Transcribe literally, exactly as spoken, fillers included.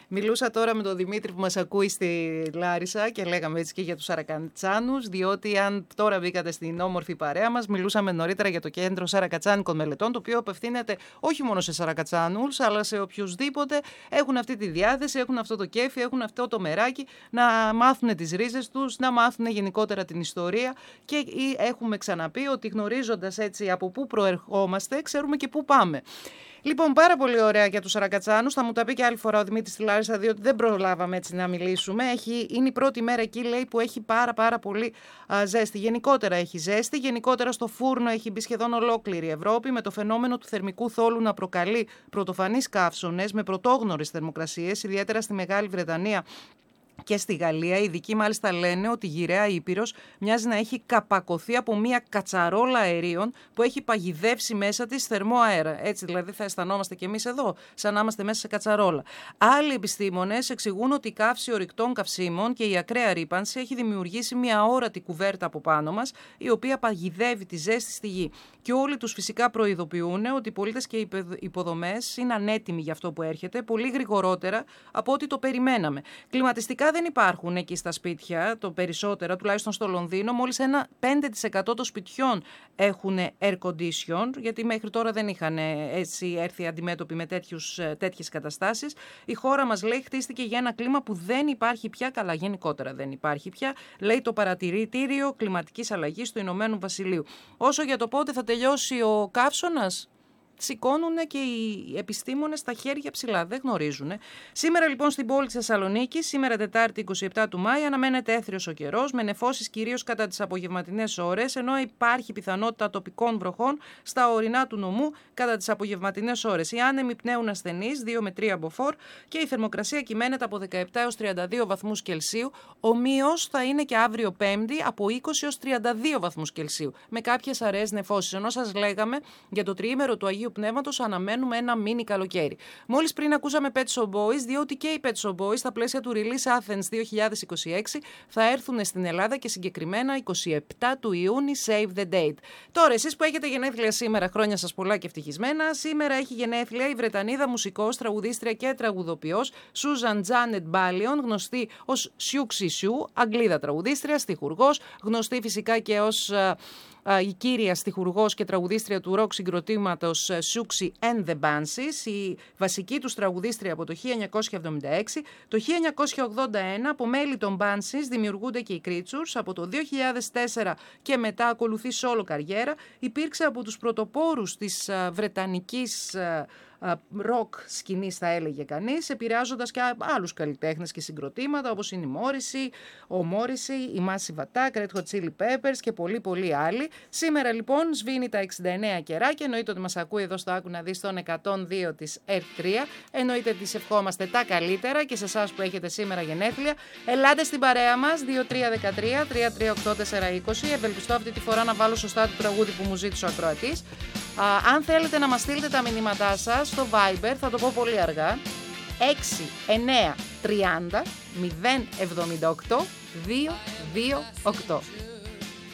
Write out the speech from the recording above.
Μιλούσα τώρα με τον Δημήτρη που μας ακούει στη Λάρισα και λέγαμε έτσι και για τους Σαρακατσάνους, διότι αν τώρα μπήκατε στην όμορφη παρέα μας, μιλούσαμε νωρίτερα για το Κέντρο Σαρακατσάνικων Μελετών, το οποίο απευθύνεται όχι μόνο σε Σαρακατσάνους, αλλά σε οποιουσδήποτε έχουν αυτή τη διάθεση, έχουν αυτό το κέφι, έχουν αυτό το μεράκι να μάθουν τις ρίζες τους, να μάθουν γενικότερα την ιστορία και έχουμε ξαναπεί ότι γνωρίζοντας έτσι από πού προερχόμαστε, ξέρουμε και πού πάμε. Λοιπόν, πάρα πολύ ωραία για τους Σαρακατσάνους. Θα μου τα πει και άλλη φορά ο Δημήτρης στη Λάρισα, διότι δεν προλάβαμε έτσι να μιλήσουμε. Έχει, είναι η πρώτη μέρα εκεί, λέει, που έχει πάρα πάρα πολύ α, ζέστη. Γενικότερα έχει ζέστη. Γενικότερα στο φούρνο έχει μπει σχεδόν ολόκληρη η Ευρώπη, με το φαινόμενο του θερμικού θόλου να προκαλεί πρωτοφανείς καύσωνες με πρωτόγνωρες θερμοκρασίες, ιδιαίτερα στη Μεγάλη Βρετανία και στη Γαλλία. Οι ειδικοί μάλιστα λένε ότι η γυραιά Ήπειρος μοιάζει να έχει καπακωθεί από μια κατσαρόλα αερίων που έχει παγιδεύσει μέσα της θερμό αέρα. Έτσι δηλαδή θα αισθανόμαστε κι εμείς εδώ, σαν να είμαστε μέσα σε κατσαρόλα. Άλλοι επιστήμονες εξηγούν ότι η καύση ορυκτών καυσίμων και η ακραία ρύπανση έχει δημιουργήσει μια αόρατη κουβέρτα από πάνω μας, η οποία παγιδεύει τη ζέστη στη γη. Και όλοι τους φυσικά προειδοποιούν ότι οι πολίτες και οι υποδομές είναι ανέτοιμοι για αυτό που έρχεται, πολύ γρηγορότερα από ό,τι το περιμέναμε. Κλιματιστικά δεν υπάρχουν εκεί στα σπίτια, το περισσότερα, τουλάχιστον στο Λονδίνο. Μόλις ένα πέντε τοις εκατό των σπιτιών έχουν air condition, γιατί μέχρι τώρα δεν είχαν έτσι έρθει αντιμέτωποι με τέτοιους, τέτοιες καταστάσεις. Η χώρα μας, λέει, χτίστηκε για ένα κλίμα που δεν υπάρχει πια, καλά γενικότερα δεν υπάρχει πια, λέει το παρατηρητήριο κλιματικής αλλαγής του Ηνωμένου Βασιλείου. Όσο για το πότε θα τελειώσει ο καύσωνας, σηκώνουν και οι επιστήμονες τα χέρια ψηλά, δεν γνωρίζουν. Σήμερα λοιπόν στην πόλη της Θεσσαλονίκης, σήμερα Τετάρτη είκοσι επτά του Μάη, αναμένεται έθριος ο καιρός, με νεφώσεις κυρίως κατά τις απογευματινές ώρες, ενώ υπάρχει πιθανότητα τοπικών βροχών στα ορεινά του νομού κατά τις απογευματινές ώρες. Οι άνεμοι πνέουν ασθενείς, δύο με τρία μποφόρ, και η θερμοκρασία κυμαίνεται από δεκαεπτά έως τριάντα δύο βαθμούς Κελσίου. Ομοίως θα είναι και αύριο Πέμπτη από είκοσι έως τριάντα δύο βαθμούς Κελσίου, με κάποιες αραιές νεφώσεις. Ενώ σας λέγαμε για το τριήμερο του Αγίου Πνεύματος αναμένουμε ένα μίνι καλοκαίρι. Μόλις πριν ακούσαμε Pet Shop Boys, διότι και οι Pet Shop Boys στα πλαίσια του Release Athens δύο χιλιάδες είκοσι έξι θα έρθουν στην Ελλάδα και συγκεκριμένα είκοσι επτά του Ιούνιου, save the date. Τώρα, εσείς που έχετε γενέθλια σήμερα, χρόνια σας πολλά και ευτυχισμένα. Σήμερα έχει γενέθλια η Βρετανίδα μουσικός, τραγουδίστρια και τραγουδοποιός Susan Janet Ballion, γνωστή ως Siouxsie Sioux, Αγγλίδα τραγουδίστρια, στιχουργός, γνωστή φυσικά και ως η κύρια στιχουργός και τραγουδίστρια του ροκ συγκροτήματος Siouxsie and the Banshees, η βασική τους τραγουδίστρια από το χίλια εννιακόσια εβδομήντα έξι. Το χίλια εννιακόσια ογδόντα ένα από μέλη των Banshees δημιουργούνται και οι Creatures. Από το δύο χιλιάδες τέσσερα και μετά ακολουθεί solo καριέρα. Υπήρξε από τους πρωτοπόρους της βρετανικής ροκ σκηνής, θα έλεγε κανείς, επηρεάζοντας και άλλους καλλιτέχνες και συγκροτήματα όπως είναι η Morrissey, ο Morrissey, η Massive Attack, Red Hot Chili Peppers και πολλοί πολλοί άλλοι. Σήμερα λοιπόν σβήνει τα εξήντα εννέα κεράκια, εννοείται ότι μας ακούει εδώ στο Άκου να δει στον εκατόν δύο της Ερτ τρία, εννοείται ότι της ευχόμαστε τα καλύτερα και σε εσάς που έχετε σήμερα γενέθλια. Ελάτε στην παρέα μας, δύο τρία ένα τρία τρία τρία οκτώ τέσσερα είκοσι, ευελπιστώ αυτή τη φορά να βάλω σωστά το τραγούδι που μου ζήτησε ο ακροατής. Α, αν θέλετε να μας στείλετε τα μηνύματά σας στο Viber, θα το πω πολύ αργά, έξι εννέα τριάντα μηδέν εβδομήντα οκτώ δύο δύο οκτώ.